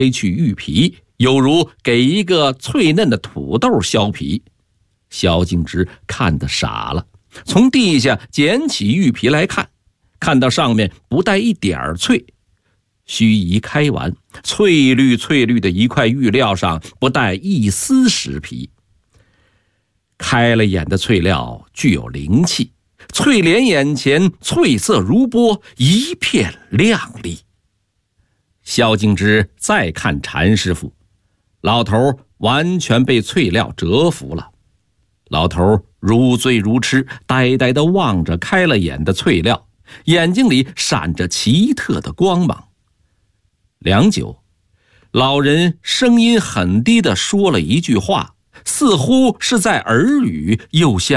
去玉皮，有如给一个脆嫩的土豆削皮。萧敬之看得傻了，从地下捡起玉皮来看，看到上面不带一点脆，须一开完，翠绿翠绿的一块玉料上不带一丝石皮。开了眼的翠料具有灵气，翠莲眼前翠色如波，一片亮丽。萧敬之再看禅师傅，老头完全被翠料折服了。老头如醉如痴，呆呆地望着开了眼的翠料，眼睛里闪着奇特的光芒。良久，老人声音很低地说了一句话，似乎是在耳语，又像